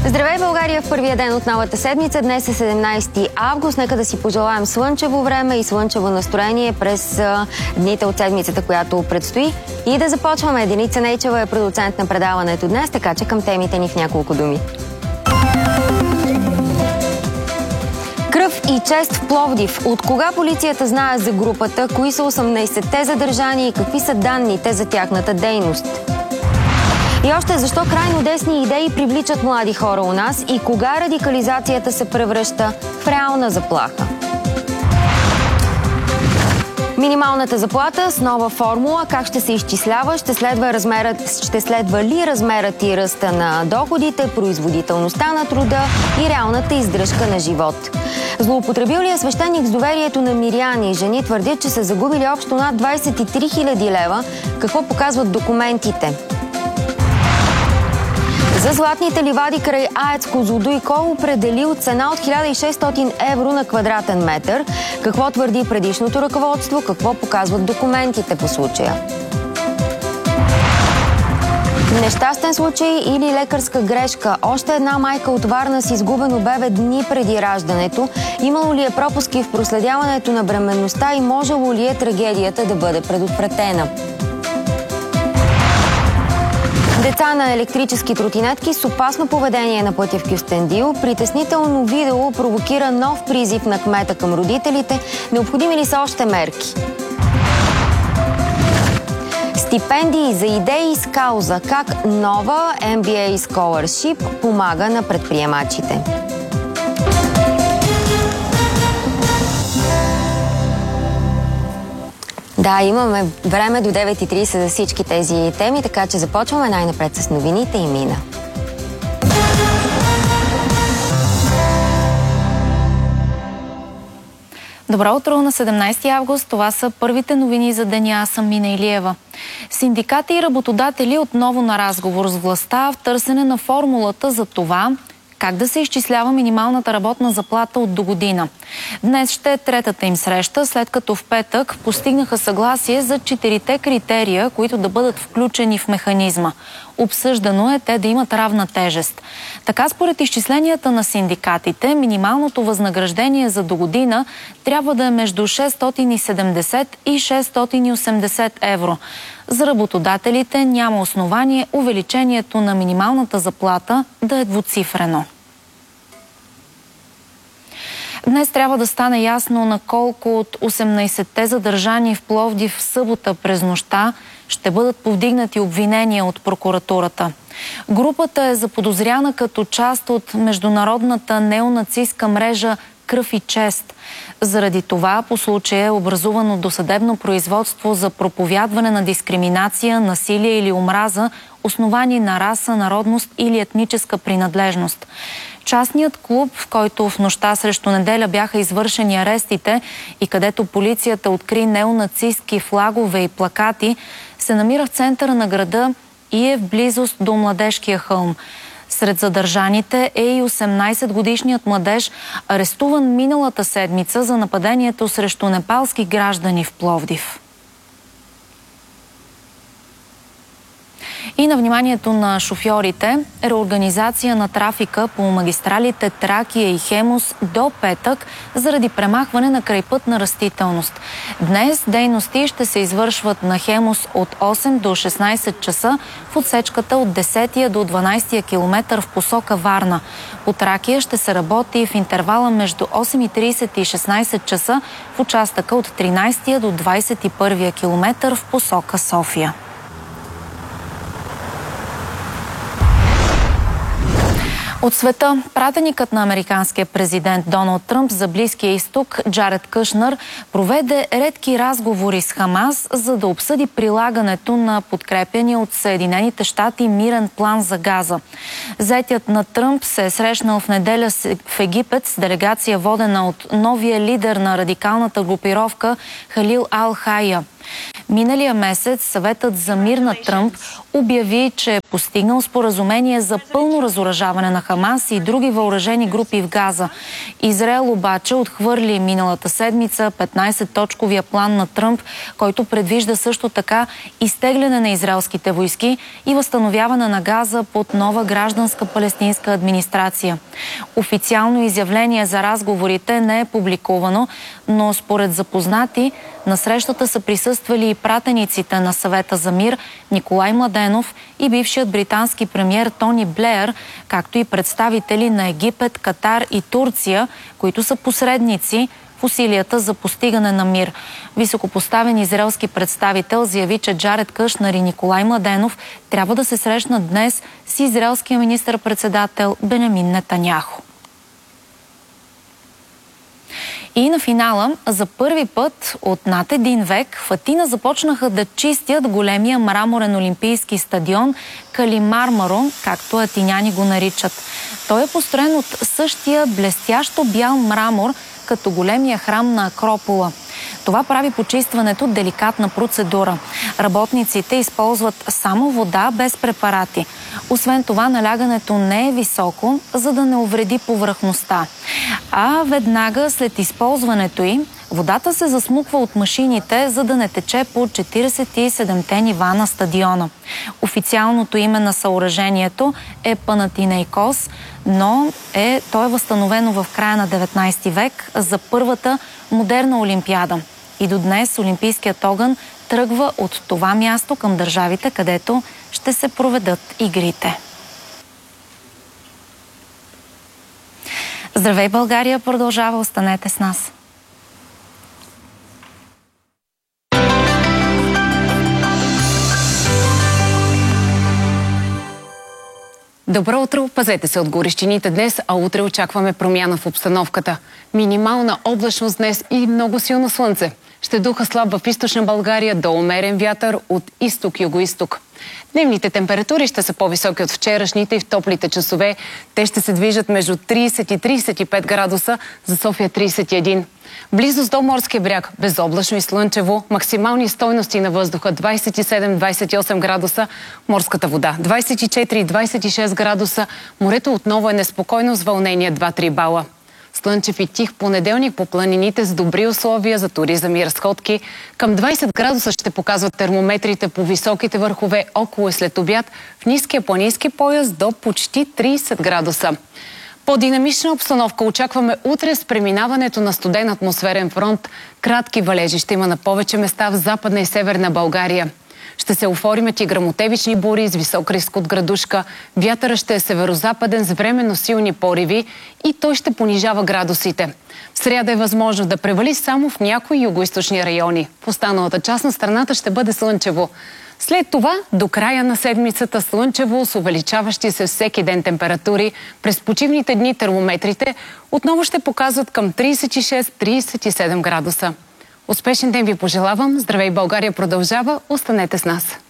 Здравей, България, в първия ден от новата седмица. Днес е 17 август. Нека да си пожелаем слънчево време и слънчево настроение през дните от седмицата, която предстои. И да започваме. Деница Нейчева е продуцент на предаването днес, така че към темите ни в няколко думи. Кръв и чест в Пловдив. От кога полицията знае за групата? Кои са 18-те задържани и какви са данните за тяхната дейност? И още защо крайно десни идеи привличат млади хора у нас и кога радикализацията се превръща в реална заплаха? Минималната заплата с нова формула. Как ще се изчислява? Ще следва ли размерът и ръста на доходите, производителността на труда и реалната издръжка на живот? Злоупотребил ли е свещеник с доверието на миряни? Жени твърдят, че са загубили общо над 23 000 лева. Какво показват документите? За златните ливади край АЕЦ Козлодуй Кол определил цена от 1600 евро на квадратен метър. Какво твърди предишното ръководство? Какво показват документите по случая? Нещастен случай или лекарска грешка? Още една майка от Варна с изгубено бебе дни преди раждането. Имало ли е пропуски в проследяването на бременността и можело ли е трагедията да бъде предотвратена? Деца на електрически тротинетки с опасно поведение на пътя в Кюстендил. Притеснително видео провокира нов призив на кмета към родителите. Необходими ли са още мерки? Стипендии за идеи с кауза. Как нова MBA Scholarship помага на предприемачите? Да, имаме време до 9:30 за всички тези теми, така че започваме най-напред с новините и Мина. Добро утро на 17 август. Това са първите новини за деня. Аз съм Мина Илиева. Синдикати и работодатели отново на разговор с властта в търсене на формулата за това как да се изчислява минималната работна заплата от догодина. Днес ще е третата им среща, след като в петък постигнаха съгласие за 4 критерия, които да бъдат включени в механизма. Обсъждано е те да имат равна тежест. Така, според изчисленията на синдикатите, минималното възнаграждение за догодина трябва да е между 670 и 680 евро. За работодателите няма основание увеличението на минималната заплата да е двуцифрено. Днес трябва да стане ясно на колко от 18-те задържани в Пловдив в събота през нощта ще бъдат повдигнати обвинения от прокуратурата. Групата е заподозряна като част от международната неонацистка мрежа Кръв и чест. Заради това по случая е образувано досъдебно производство за проповядване на дискриминация, насилие или омраза, основани на раса, народност или етническа принадлежност. Частният клуб, в който в нощта срещу неделя бяха извършени арестите и където полицията откри неонацистки флагове и плакати, се намира в центъра на града и е в близост до Младежкия хълм. Сред задържаните е и 18-годишният младеж, арестуван миналата седмица за нападението срещу непалски граждани в Пловдив. И на вниманието на шофьорите, реорганизация на трафика по магистралите Тракия и Хемус до петък заради премахване на крайпътна растителност. Днес дейности ще се извършват на Хемус от 8 до 16 часа в отсечката от 10 до 12 километър в посока Варна. По Тракия ще се работи в интервала между 8:30 и 16 часа в участъка от 13 до 21 километър в посока София. От света, пратеникът на американския президент Доналд Тръмп за Близкия изток Джаред Кушнер проведе редки разговори с Хамас, за да обсъди прилагането на подкрепяния от Съединените щати мирен план за Газа. Зетят на Тръмп се е срещнал в неделя в Египет с делегация водена от новия лидер на радикалната групировка Халил Ал-Хая. Миналия месец Съветът за мир на Тръмп обяви, че е постигнал споразумение за пълно разоръжаване на Хамас и други въоръжени групи в Газа. Израел обаче отхвърли миналата седмица 15-точковия план на Тръмп, който предвижда също така изтегляне на израелските войски и възстановяване на Газа под нова гражданска палестинска администрация. Официално изявление за разговорите не е публикувано, но според запознати на срещата са присъствали и пратениците на Съвета за мир Николай Младенов и бившият британски премиер Тони Блеер, както и представители на Египет, Катар и Турция, които са посредници в усилията за постигане на мир. Високопоставен израелски представител заяви, че Джаред Кушнер и Николай Младенов трябва да се срещнат днес с израелския министър-председател Бенямин Нетаняху. И на финала, за първи път от над един век, в Атина започнаха да чистят големия мраморен олимпийски стадион Калимармаро, както атиняни го наричат. Той е построен от същия блестящо бял мрамор, като големия храм на Акропола. Това прави почистването деликатна процедура. Работниците използват само вода без препарати. Освен това, налягането не е високо, за да не увреди повърхността. А веднага след използването й, водата се засмуква от машините, за да не тече по 47-те нива на стадиона. Официалното име на съоръжението е Панатинейкос, но то е възстановено в края на 19 век за първата модерна олимпиада. И до днес олимпийският огън тръгва от това място към държавите, където ще се проведат игрите. Здравей, България продължава. Останете с нас. Добро утро! Пазете се от горещините днес, а утре очакваме промяна в обстановката. Минимална облачност днес и много силно слънце. Ще духа слаб в източна България до умерен вятър от изток-югоизток. Дневните температури ще са по-високи от вчерашните и в топлите часове. Те ще се движат между 30 и 35 градуса, за София 31. Близост до морския бряг, безоблачно и слънчево, максимални стойности на въздуха 27-28 градуса, морската вода 24-26 градуса, морето отново е неспокойно с вълнение 2-3 бала. Слънчев и тих понеделник по планините с добри условия за туризъм и разходки. Към 20 градуса ще показват термометрите по високите върхове около и след обяд, в ниския планински пояс до почти 30 градуса. По-динамична обстановка очакваме утре с преминаването на студен атмосферен фронт. Кратки валежи ще има на повече места в Западна и Северна България. Ще се оформят и гръмотевични бури с висок риск от градушка. Вятъра ще е северозападен с временно силни пориви и той ще понижава градусите. В сряда е възможно да превали само в някои югоизточни райони. В останалата част на страната ще бъде слънчево. След това, до края на седмицата слънчево с увеличаващи се всеки ден температури. През почивните дни термометрите отново ще показват към 36-37 градуса. Успешен ден ви пожелавам. Здравей, България продължава. Останете с нас.